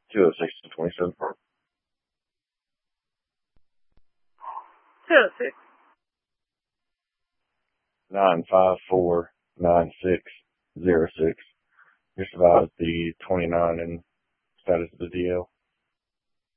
206 to 27. 206. 9549606. Just about the 29 and status of the DL.